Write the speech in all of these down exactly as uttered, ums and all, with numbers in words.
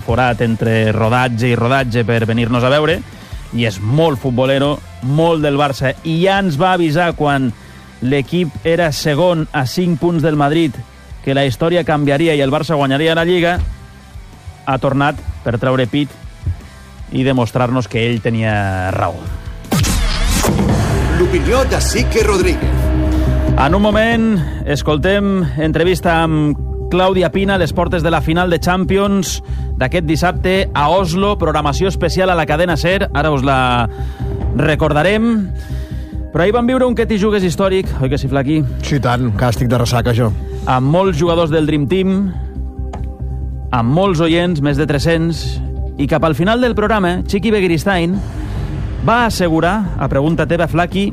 forat entre rodatge i rodatge per venir-nos a veure, i és molt futbolero, molt del Barça, i ja ens va avisar quan l'equip era segon a cinc punts del Madrid que la història canviaria i el Barça guanyaria la Lliga. Ha tornat per treure pit i demostrar-nos que ell tenia raó. L'opinió de Sique Rodríguez. En un moment, escoltem entrevista amb Clàudia Pina a les portes de la final de Champions d'aquest dissabte a Oslo, programació especial a la cadena SER, ara us la recordarem. Però ahir vam viure un que t'hi jugues històric, oi que sí, Flaqui? Sí, tant, que estic de ressaca, jo. Amb molts jugadors del Dream Team, amb molts oients, més de tres-cents, i cap al final del programa, Chiqui Begiristain va assegurar, a pregunta teva, Flaqui,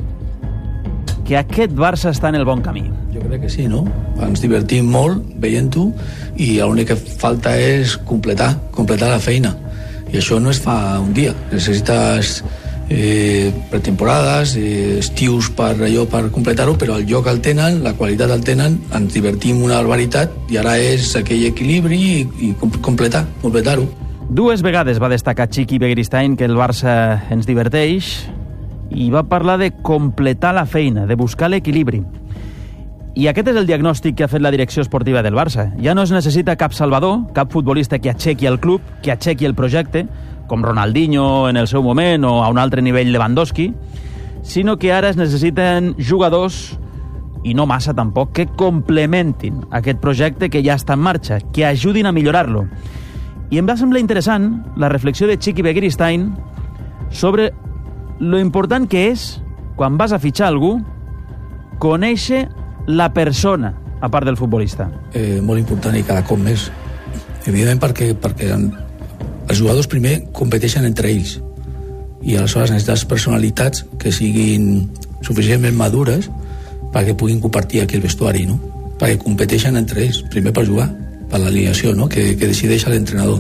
que aquest Barça està en el bon camí. Jo crec que sí, no? Ens divertim molt veient-ho i l'únic que falta és completar, completar la feina. I això no es fa un dia. Necessites eh, pretemporades, eh, estius per allò per completar-ho, però el joc el tenen, la qualitat el tenen, ens divertim una barbaritat i ara és aquell equilibri i, i completar, completar-ho. Dues vegades va destacar Chiqui Begiristain que el Barça ens diverteix i va parlar de completar la feina, de buscar l'equilibri. I aquest és el diagnòstic que ha fet la direcció esportiva del Barça. Ja no es necessita cap salvador, cap futbolista que aixequi el club, que aixequi el projecte, com Ronaldinho en el seu moment o a un altre nivell Lewandowski, sinó que ara es necessiten jugadors, i no massa tampoc, que complementin aquest projecte que ja està en marxa, que ajudin a millorar-lo. I em va semblar interessant la reflexió de Chiqui Begiristain sobre lo important que és, quan vas a fitxar algú, conèixer la persona, a part del futbolista. Eh, molt important i cada cop més. Evidentment perquè, perquè els jugadors primer competeixen entre ells i aleshores necessites personalitats que siguin suficientment madures perquè puguin compartir aquí el vestuari, no? Perquè competeixen entre ells, primer per jugar, per l'alineació, no? que, que decideix l'entrenador.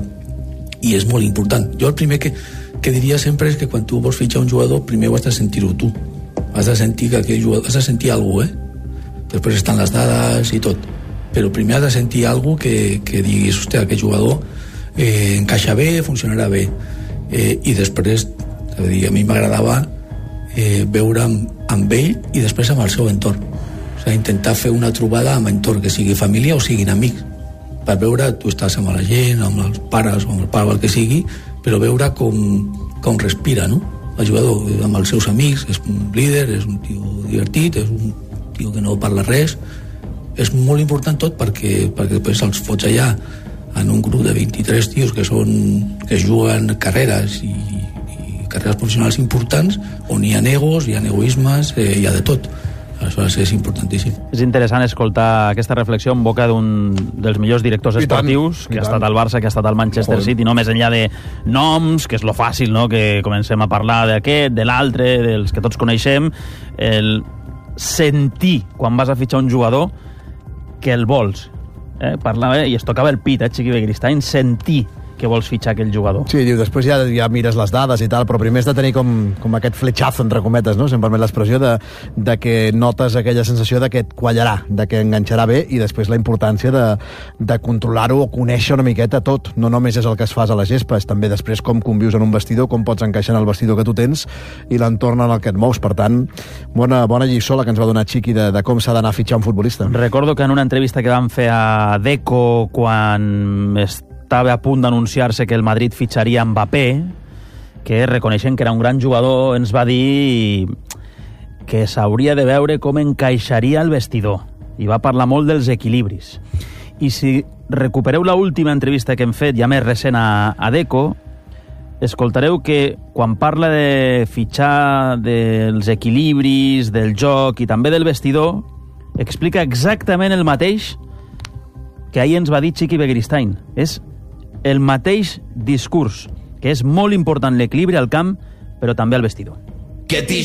I és molt important. Jo el primer que que diria sempre és que quan tu vols fitxar un jugador primer ho has de sentir-ho tu, has de sentir que aquell jugador, has de sentir alguna cosa, eh? Després estan les dades i tot, però primer has de sentir alguna cosa que, que diguis, hòstia, aquest jugador eh, encaixa bé, funcionarà bé, eh, i després a dir, a mi m'agradava eh, veure amb, amb ell i després amb el seu entorn, o sigui, intentar fer una trobada amb entorn, que sigui família o siguin amics, per veure, tu estàs amb la gent, amb els pares o amb el pare o el que sigui, però veure com, com respira, no? El jugador amb els seus amics, és un líder, és un tio divertit, és un tio que no parla res. És molt important tot perquè, perquè després els fots allà en un grup de vint-i-tres tios que, són, que juguen carreres i, i carreres professionals importants, on hi ha egos, hi ha egoismes, eh, hi ha de tot. Aleshores és importantíssim. És interessant escoltar aquesta reflexió en boca d'un dels millors directors I esportius tant, que i ha tant. estat al Barça, que ha estat al Manchester City, no més enllà de noms, que és lo fàcil, no? Que comencem a parlar d'aquest, de l'altre, dels que tots coneixem, el sentir quan vas a fitxar un jugador que el vols. Eh? Parlava, i es tocava el pit, eh, Chiqui Begiristain, sentir que vols fitxar aquell jugador. Sí, diu, després ja, ja mires les dades i tal, però primer has de tenir com, com aquest fletxazo, entre cometes, no? Si em permet l'expressió, de, de que notes aquella sensació de que et quallarà, de que enganxarà bé, i després la importància de, de controlar-ho o conèixer una miqueta tot. No només és el que es fas a la gespa, és també després com convius en un vestidor, com pots encaixar en el vestidor que tu tens i l'entorn en el que et mous. Per tant, bona, bona lliçó la que ens va donar Chiqui de, de com s'ha d'anar a fitxar un futbolista. Recordo que en una entrevista que vam fer a Deco quan estava a punt d'anunciar-se que el Madrid fitxaria Mbappé, que reconeixent que era un gran jugador, ens va dir que s'hauria de veure com encaixaria el vestidor, i va parlar molt dels equilibris. I si recupereu l'última entrevista que hem fet, ja més recent a, a Deco, escoltareu que quan parla de fitxar, dels equilibris, del joc i també del vestidor, explica exactament el mateix que ahir ens va dir Chiqui Begiristain. És el mateix discurs, que és molt important l'equilibri al camp, però també al vestidor. Que t'hi